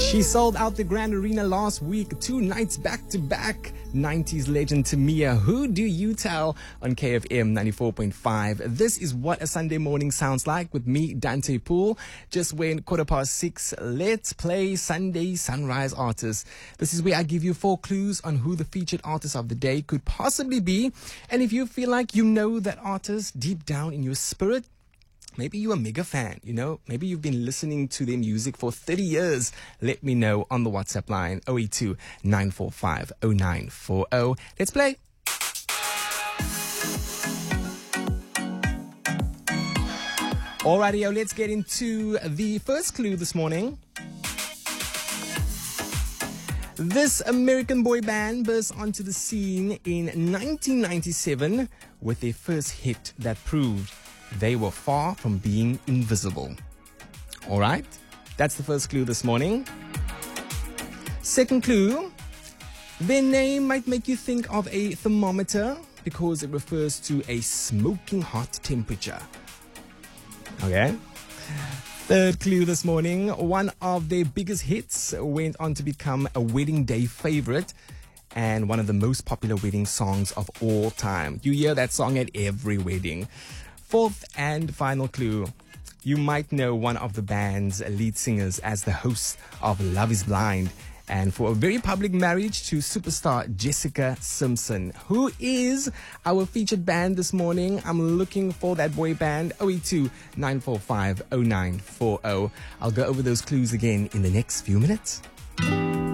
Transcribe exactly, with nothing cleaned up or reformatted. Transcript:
She sold out the Grand Arena last week, two nights back to back. nineties legend Tamia, Who Do You Tell on K F M ninety-four point five. This is what a Sunday morning sounds like with me, Dante Poole. Just when quarter past six, let's play Sunday Sunrise Artists. This is where I give you four clues on who the featured artist of the day could possibly be. And if you feel like you know that artist deep down in your spirit, maybe you're a mega fan, you know, maybe you've been listening to their music for thirty years. Let me know on the WhatsApp line zero eight two, nine four five, zero nine four zero. Let's play. Alrighty, yo, let's get into the first clue this morning. This American boy band burst onto the scene in nineteen ninety-seven with their first hit that proved they were far from being invisible. All right, that's the first clue this morning. Second clue, their name might make you think of a thermometer because it refers to a smoking hot temperature. Okay. Third clue this morning, one of their biggest hits went on to become a wedding day favorite and one of the most popular wedding songs of all time. You hear that song at every wedding. Fourth and final clue, you might know one of the band's lead singers as the host of Love is Blind and for a very public marriage to superstar Jessica Simpson. Who is our featured band this morning? I'm looking for that boy band. zero eight two, nine four five, zero nine four zero. I'll go over those clues again in the next few minutes.